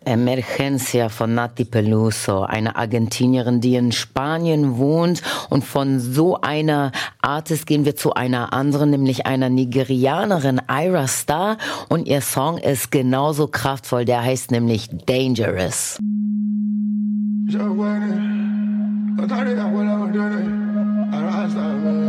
Emergencia von Nati Peluso, eine Argentinierin, die in Spanien wohnt. Und von so einer Artist gehen wir zu einer anderen, nämlich einer Nigerianerin, Ayra Starr. Und ihr Song ist genauso kraftvoll, der heißt nämlich Dangerous.